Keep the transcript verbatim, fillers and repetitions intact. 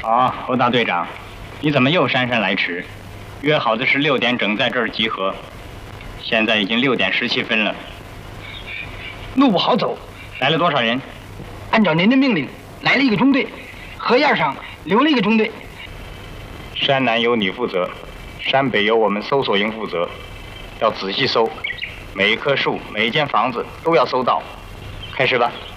哦，欧大队长，你怎么又姗姗来迟？约好的是六点整在这儿集合，现在已经六点十七分了。 路不好走。 来了多少人？ 按照您的命令，来了一个中队，河沿上留了一个中队。 山南由你负责，山北由我们搜索营负责，要仔细搜，每一棵树、每一间房子都要搜到。开始吧。